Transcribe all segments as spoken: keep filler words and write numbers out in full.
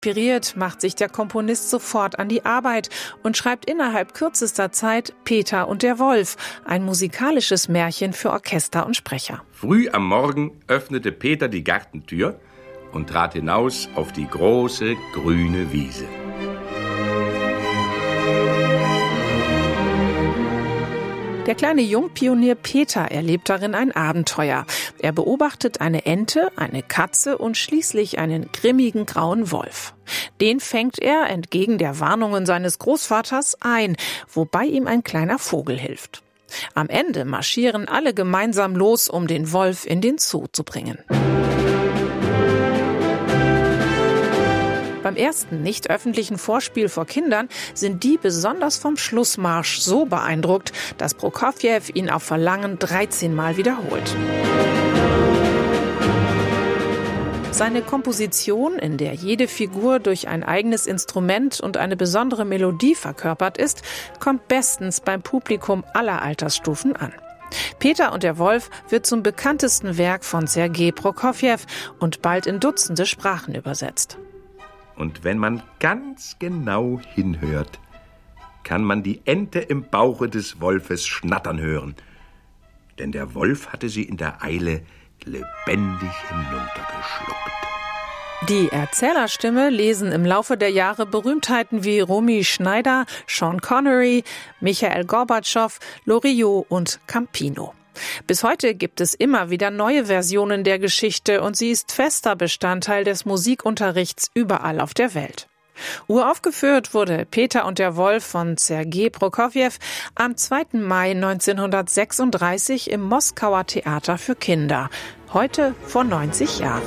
Inspiriert macht sich der Komponist sofort an die Arbeit und schreibt innerhalb kürzester Zeit Peter und der Wolf, ein musikalisches Märchen für Orchester und Sprecher. Früh am Morgen öffnete Peter die Gartentür und trat hinaus auf die große grüne Wiese. Der kleine Jungpionier Peter erlebt darin ein Abenteuer. Er beobachtet eine Ente, eine Katze und schließlich einen grimmigen grauen Wolf. Den fängt er, entgegen der Warnungen seines Großvaters, ein, wobei ihm ein kleiner Vogel hilft. Am Ende marschieren alle gemeinsam los, um den Wolf in den Zoo zu bringen. Beim ersten nicht öffentlichen Vorspiel vor Kindern sind die besonders vom Schlussmarsch so beeindruckt, dass Prokofjew ihn auf Verlangen dreizehn Mal wiederholt. Seine Komposition, in der jede Figur durch ein eigenes Instrument und eine besondere Melodie verkörpert ist, kommt bestens beim Publikum aller Altersstufen an. Peter und der Wolf wird zum bekanntesten Werk von Sergei Prokofjew und bald in Dutzende Sprachen übersetzt. Und wenn man ganz genau hinhört, kann man die Ente im Bauche des Wolfes schnattern hören. Denn der Wolf hatte sie in der Eile lebendig hinuntergeschluckt. Die Erzählerstimme lesen im Laufe der Jahre Berühmtheiten wie Romy Schneider, Sean Connery, Michael Gorbatschow, Loriot und Campino. Bis heute gibt es immer wieder neue Versionen der Geschichte und sie ist fester Bestandteil des Musikunterrichts überall auf der Welt. Uraufgeführt wurde Peter und der Wolf von Sergei Prokofjew am zweiten Mai neunzehnhundertsechsunddreißig im Moskauer Theater für Kinder, heute vor neunzig Jahren.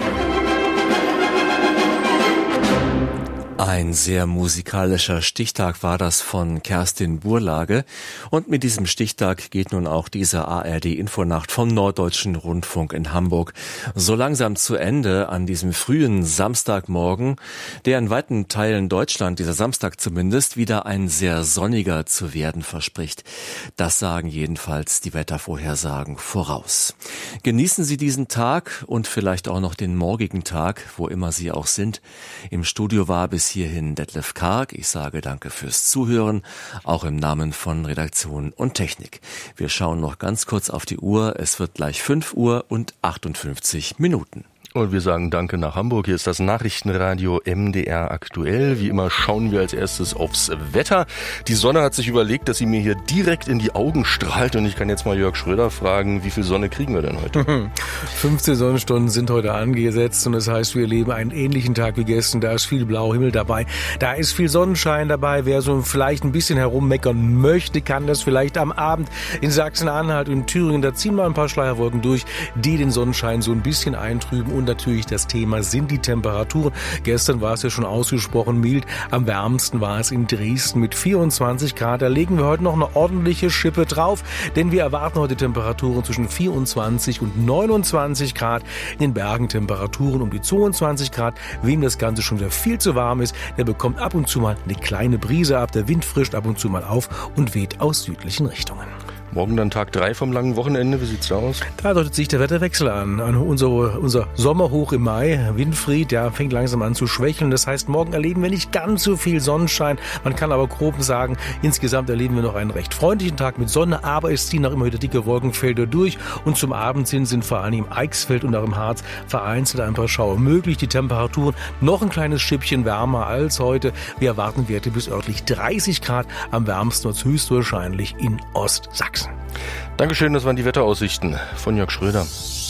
Ein sehr musikalischer Stichtag war das von Kerstin Burlage. Und mit diesem Stichtag geht nun auch diese A R D-Infonacht vom Norddeutschen Rundfunk in Hamburg so langsam zu Ende an diesem frühen Samstagmorgen, der in weiten Teilen Deutschland, dieser Samstag zumindest, wieder ein sehr sonniger zu werden verspricht. Das sagen jedenfalls die Wettervorhersagen voraus. Genießen Sie diesen Tag und vielleicht auch noch den morgigen Tag, wo immer Sie auch sind. Im Studio war bis hierhin Detlef Karg. Ich sage danke fürs Zuhören, auch im Namen von Redaktion und Technik. Wir schauen noch ganz kurz auf die Uhr. Es wird gleich fünf Uhr und achtundfünfzig Minuten. Und wir sagen Danke nach Hamburg. Hier ist das Nachrichtenradio M D R aktuell. Wie immer schauen wir als erstes aufs Wetter. Die Sonne hat sich überlegt, dass sie mir hier direkt in die Augen strahlt. Und ich kann jetzt mal Jörg Schröder fragen, wie viel Sonne kriegen wir denn heute? fünfzehn Sonnenstunden sind heute angesetzt und das heißt, wir erleben einen ähnlichen Tag wie gestern. Da ist viel blauer Himmel dabei. Da ist viel Sonnenschein dabei. Wer so vielleicht ein bisschen herummeckern möchte, kann das vielleicht am Abend in Sachsen-Anhalt und Thüringen. Da ziehen wir ein paar Schleierwolken durch, die den Sonnenschein so ein bisschen eintrüben. Und natürlich das Thema sind die Temperaturen. Gestern war es ja schon ausgesprochen mild. Am wärmsten war es in Dresden mit vierundzwanzig Grad. Da legen wir heute noch eine ordentliche Schippe drauf, denn wir erwarten heute Temperaturen zwischen vierundzwanzig und neunundzwanzig Grad. In den Bergen Temperaturen um die zweiundzwanzig Grad. Wem das Ganze schon wieder viel zu warm ist, der bekommt ab und zu mal eine kleine Brise ab. Der Wind frischt ab und zu mal auf und weht aus südlichen Richtungen. Morgen dann Tag drei vom langen Wochenende. Wie sieht's da aus? Da deutet sich der Wetterwechsel an. an unsere, unser Sommerhoch im Mai, Winfried, der fängt langsam an zu schwächeln. Das heißt, morgen erleben wir nicht ganz so viel Sonnenschein. Man kann aber grob sagen, insgesamt erleben wir noch einen recht freundlichen Tag mit Sonne, aber es ziehen auch immer wieder dicke Wolkenfelder durch. Und zum Abend hin sind vor allem im Eichsfeld und auch im Harz vereinzelt ein paar Schauer möglich. Die Temperaturen noch ein kleines Schippchen wärmer als heute. Wir erwarten Werte bis örtlich dreißig Grad, am wärmsten und höchstwahrscheinlich in Ostsachsen. Dankeschön, das waren die Wetteraussichten von Jörg Schröder.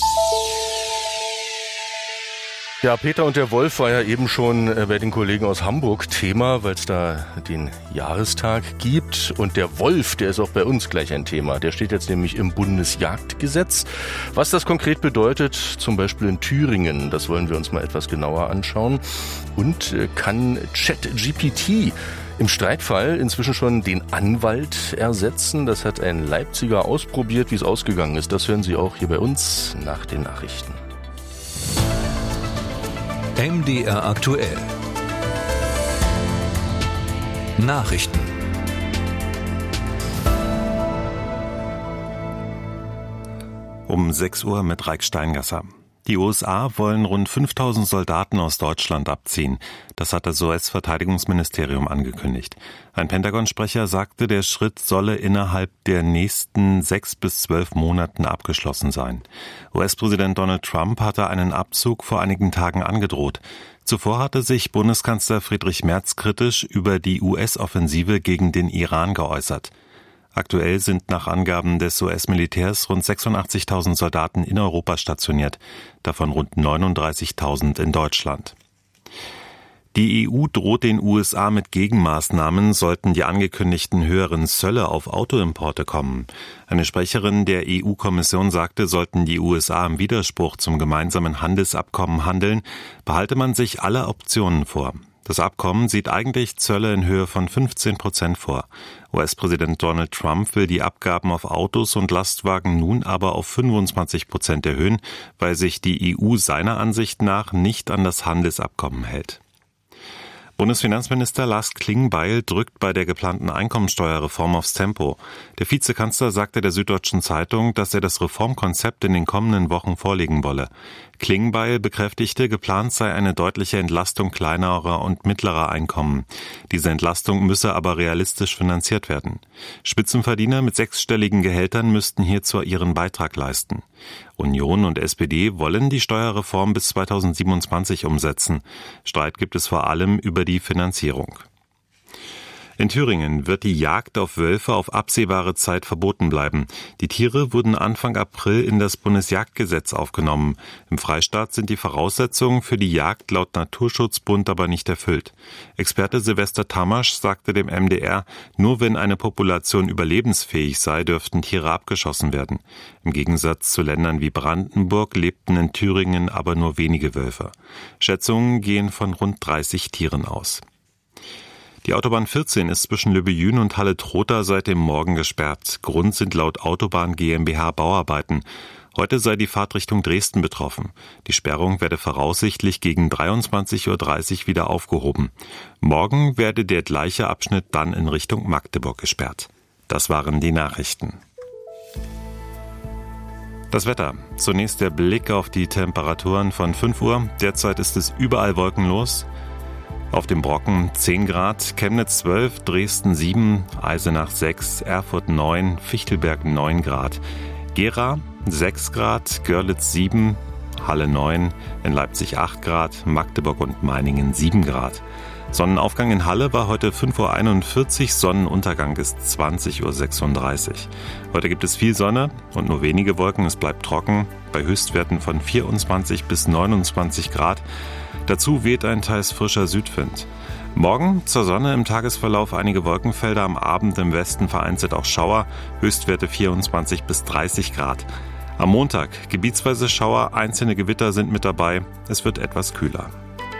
Ja, Peter und der Wolf war ja eben schon bei den Kollegen aus Hamburg Thema, weil es da den Jahrestag gibt. Und der Wolf, der ist auch bei uns gleich ein Thema. Der steht jetzt nämlich im Bundesjagdgesetz. Was das konkret bedeutet, zum Beispiel in Thüringen, das wollen wir uns mal etwas genauer anschauen. Und kann ChatGPT im Streitfall inzwischen schon den Anwalt ersetzen? Das hat ein Leipziger ausprobiert. Wie es ausgegangen ist, das hören Sie auch hier bei uns nach den Nachrichten. M D R aktuell. Nachrichten. Um sechs Uhr mit Raik Steingasser. Die U S A wollen rund fünftausend Soldaten aus Deutschland abziehen. Das hat das U S-Verteidigungsministerium angekündigt. Ein Pentagon-Sprecher sagte, der Schritt solle innerhalb der nächsten sechs bis zwölf Monaten abgeschlossen sein. U S-Präsident Donald Trump hatte einen Abzug vor einigen Tagen angedroht. Zuvor hatte sich Bundeskanzler Friedrich Merz kritisch über die U S-Offensive gegen den Iran geäußert. Aktuell sind nach Angaben des U S-Militärs rund sechsundachtzigtausend Soldaten in Europa stationiert, davon rund neununddreißigtausend in Deutschland. Die E U droht den U S A mit Gegenmaßnahmen, sollten die angekündigten höheren Zölle auf Autoimporte kommen. Eine Sprecherin der E U-Kommission sagte, sollten die U S A im Widerspruch zum gemeinsamen Handelsabkommen handeln, behalte man sich alle Optionen vor. Das Abkommen sieht eigentlich Zölle in Höhe von fünfzehn Prozent vor. U S-Präsident Donald Trump will die Abgaben auf Autos und Lastwagen nun aber auf fünfundzwanzig Prozent erhöhen, weil sich die E U seiner Ansicht nach nicht an das Handelsabkommen hält. Bundesfinanzminister Lars Klingbeil drückt bei der geplanten Einkommensteuerreform aufs Tempo. Der Vizekanzler sagte der Süddeutschen Zeitung, dass er das Reformkonzept in den kommenden Wochen vorlegen wolle. Klingbeil bekräftigte, geplant sei eine deutliche Entlastung kleinerer und mittlerer Einkommen. Diese Entlastung müsse aber realistisch finanziert werden. Spitzenverdiener mit sechsstelligen Gehältern müssten hierzu ihren Beitrag leisten. Union und S P D wollen die Steuerreform bis zweitausendsiebenundzwanzig umsetzen. Streit gibt es vor allem über die Finanzierung. In Thüringen wird die Jagd auf Wölfe auf absehbare Zeit verboten bleiben. Die Tiere wurden Anfang April in das Bundesjagdgesetz aufgenommen. Im Freistaat sind die Voraussetzungen für die Jagd laut Naturschutzbund aber nicht erfüllt. Experte Silvester Tamasch sagte dem M D R, nur wenn eine Population überlebensfähig sei, dürften Tiere abgeschossen werden. Im Gegensatz zu Ländern wie Brandenburg lebten in Thüringen aber nur wenige Wölfe. Schätzungen gehen von rund dreißig Tieren aus. Die Autobahn vierzehn ist zwischen Löbejün und Halle-Trotha seit dem Morgen gesperrt. Grund sind laut Autobahn GmbH Bauarbeiten. Heute sei die Fahrt Richtung Dresden betroffen. Die Sperrung werde voraussichtlich gegen dreiundzwanzig Uhr dreißig wieder aufgehoben. Morgen werde der gleiche Abschnitt dann in Richtung Magdeburg gesperrt. Das waren die Nachrichten. Das Wetter. Zunächst der Blick auf die Temperaturen von fünf Uhr. Derzeit ist es überall wolkenlos. Auf dem Brocken zehn Grad, Chemnitz zwölf, Dresden sieben, Eisenach sechs, Erfurt neun, Fichtelberg neun Grad, Gera sechs Grad, Görlitz sieben, Halle neun, in Leipzig acht Grad, Magdeburg und Meiningen sieben Grad. Sonnenaufgang in Halle war heute fünf Uhr einundvierzig, Sonnenuntergang ist zwanzig Uhr sechsunddreißig. Heute gibt es viel Sonne und nur wenige Wolken, es bleibt trocken, bei Höchstwerten von vierundzwanzig bis neunundzwanzig Grad. Dazu weht ein teils frischer Südwind. Morgen zur Sonne, im Tagesverlauf einige Wolkenfelder, am Abend im Westen vereinzelt auch Schauer, Höchstwerte vierundzwanzig bis dreißig Grad. Am Montag gebietsweise Schauer, einzelne Gewitter sind mit dabei, es wird etwas kühler.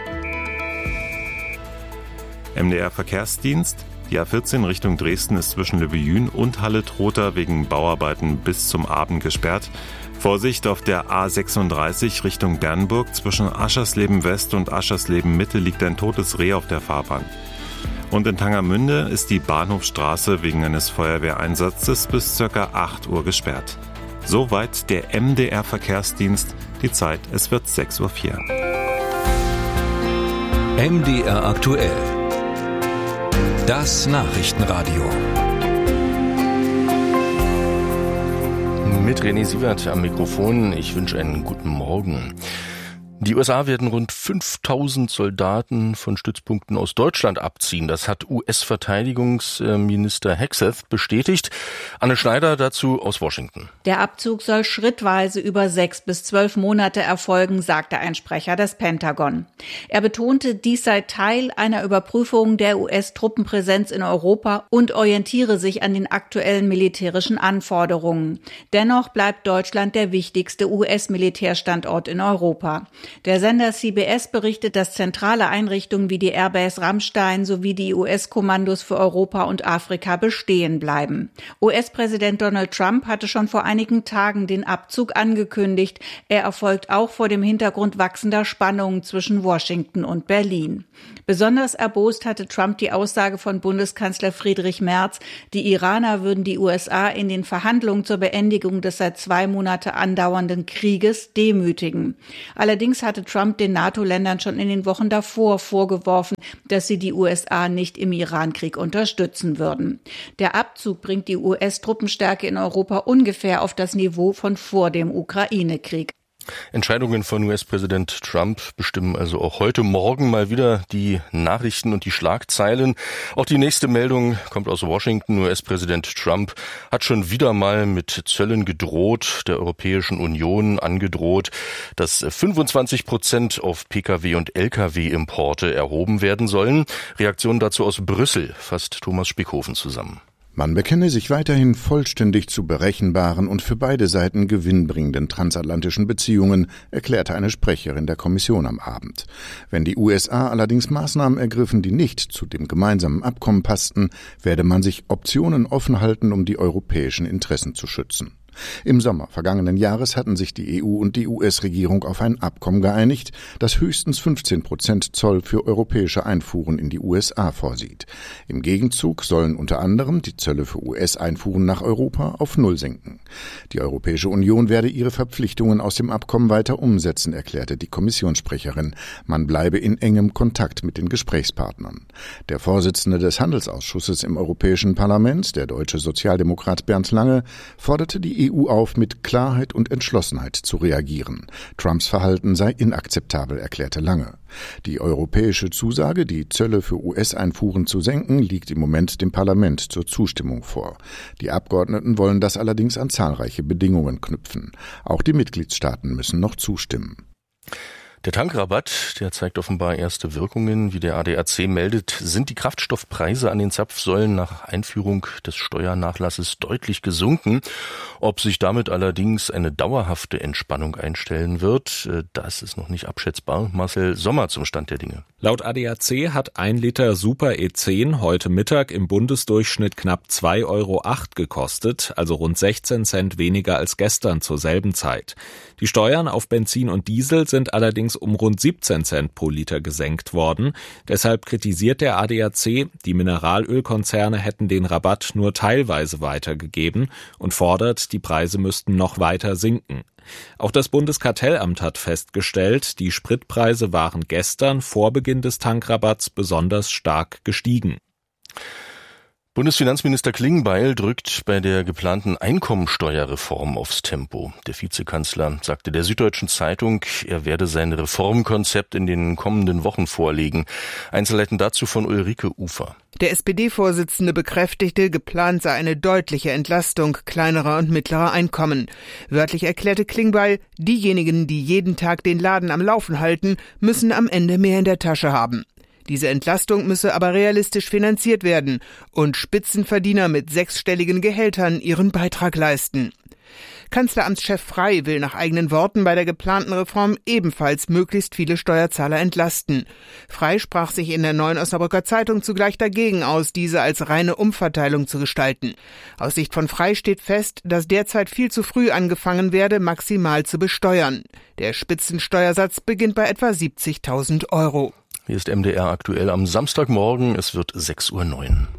M D R Verkehrsdienst. Die A vierzehn Richtung Dresden ist zwischen Löbejün und Halle-Trotha wegen Bauarbeiten bis zum Abend gesperrt. Vorsicht auf der A sechsunddreißig Richtung Bernburg. Zwischen Aschersleben West und Aschersleben Mitte liegt ein totes Reh auf der Fahrbahn. Und in Tangermünde ist die Bahnhofstraße wegen eines Feuerwehreinsatzes bis ca. acht Uhr gesperrt. Soweit der M D R Verkehrsdienst. Die Zeit, es wird sechs Uhr vier. M D R aktuell. Das Nachrichtenradio. Mit René Sievert am Mikrofon. Ich wünsche einen guten Morgen. Die U S A werden rund fünftausend Soldaten von Stützpunkten aus Deutschland abziehen. Das hat U S-Verteidigungsminister Hegseth bestätigt. Anne Schneider dazu aus Washington. Der Abzug soll schrittweise über sechs bis zwölf Monate erfolgen, sagte ein Sprecher des Pentagon. Er betonte, dies sei Teil einer Überprüfung der U S-Truppenpräsenz in Europa und orientiere sich an den aktuellen militärischen Anforderungen. Dennoch bleibt Deutschland der wichtigste U S-Militärstandort in Europa. Der Sender C B S berichtet, dass zentrale Einrichtungen wie die Airbase Ramstein sowie die U S-Kommandos für Europa und Afrika bestehen bleiben. U S-Präsident Donald Trump hatte schon vor einigen Tagen den Abzug angekündigt. Er erfolgt auch vor dem Hintergrund wachsender Spannungen zwischen Washington und Berlin. Besonders erbost hatte Trump die Aussage von Bundeskanzler Friedrich Merz, die Iraner würden die U S A in den Verhandlungen zur Beendigung des seit zwei Monate andauernden Krieges demütigen. Allerdings hatte Trump den NATO-Ländern schon in den Wochen davor vorgeworfen, dass sie die U S A nicht im Irankrieg unterstützen würden. Der Abzug bringt die U S-Truppenstärke in Europa ungefähr auf das Niveau von vor dem Ukraine-Krieg. Entscheidungen von U S-Präsident Trump bestimmen also auch heute Morgen mal wieder die Nachrichten und die Schlagzeilen. Auch die nächste Meldung kommt aus Washington. U S-Präsident Trump hat schon wieder mal mit Zöllen gedroht, der Europäischen Union angedroht, dass fünfundzwanzig Prozent auf Pkw- und Lkw-Importe erhoben werden sollen. Reaktionen dazu aus Brüssel fasst Thomas Spickhofen zusammen. Man bekenne sich weiterhin vollständig zu berechenbaren und für beide Seiten gewinnbringenden transatlantischen Beziehungen, erklärte eine Sprecherin der Kommission am Abend. Wenn die U S A allerdings Maßnahmen ergriffen, die nicht zu dem gemeinsamen Abkommen passten, werde man sich Optionen offen halten, um die europäischen Interessen zu schützen. Im Sommer vergangenen Jahres hatten sich die E U und die U S-Regierung auf ein Abkommen geeinigt, das höchstens fünfzehn Prozent Zoll für europäische Einfuhren in die U S A vorsieht. Im Gegenzug sollen unter anderem die Zölle für U S-Einfuhren nach Europa auf Null sinken. Die Europäische Union werde ihre Verpflichtungen aus dem Abkommen weiter umsetzen, erklärte die Kommissionssprecherin. Man bleibe in engem Kontakt mit den Gesprächspartnern. Der Vorsitzende des Handelsausschusses im Europäischen Parlament, der deutsche Sozialdemokrat Bernd Lange, forderte die E U auf, mit Klarheit und Entschlossenheit zu reagieren. Trumps Verhalten sei inakzeptabel, erklärte Lange. Die europäische Zusage, die Zölle für U S-Einfuhren zu senken, liegt im Moment dem Parlament zur Zustimmung vor. Die Abgeordneten wollen das allerdings an zahlreiche Bedingungen knüpfen. Auch die Mitgliedstaaten müssen noch zustimmen. Der Tankrabatt, der zeigt offenbar erste Wirkungen. Wie der A D A C meldet, sind die Kraftstoffpreise an den Zapfsäulen nach Einführung des Steuernachlasses deutlich gesunken. Ob sich damit allerdings eine dauerhafte Entspannung einstellen wird, das ist noch nicht abschätzbar. Marcel Sommer zum Stand der Dinge. Laut A D A C hat ein Liter Super E zehn heute Mittag im Bundesdurchschnitt knapp zwei Euro acht gekostet, also rund sechzehn Cent weniger als gestern zur selben Zeit. Die Steuern auf Benzin und Diesel sind allerdings um rund siebzehn Cent pro Liter gesenkt worden. Deshalb kritisiert der A D A C, die Mineralölkonzerne hätten den Rabatt nur teilweise weitergegeben und fordert, die Preise müssten noch weiter sinken. Auch das Bundeskartellamt hat festgestellt, die Spritpreise waren gestern vor Beginn des Tankrabatts besonders stark gestiegen. Bundesfinanzminister Klingbeil drückt bei der geplanten Einkommensteuerreform aufs Tempo. Der Vizekanzler sagte der Süddeutschen Zeitung, er werde sein Reformkonzept in den kommenden Wochen vorlegen. Einzelheiten dazu von Ulrike Ufer. Der S P D-Vorsitzende bekräftigte, geplant sei eine deutliche Entlastung kleinerer und mittlerer Einkommen. Wörtlich erklärte Klingbeil, diejenigen, die jeden Tag den Laden am Laufen halten, müssen am Ende mehr in der Tasche haben. Diese Entlastung müsse aber realistisch finanziert werden und Spitzenverdiener mit sechsstelligen Gehältern ihren Beitrag leisten. Kanzleramtschef Frey will nach eigenen Worten bei der geplanten Reform ebenfalls möglichst viele Steuerzahler entlasten. Frey sprach sich in der Neuen Osnabrücker Zeitung zugleich dagegen aus, diese als reine Umverteilung zu gestalten. Aus Sicht von Frey steht fest, dass derzeit viel zu früh angefangen werde, maximal zu besteuern. Der Spitzensteuersatz beginnt bei etwa siebzigtausend Euro. Hier ist M D R aktuell am Samstagmorgen. Es wird sechs Uhr neun.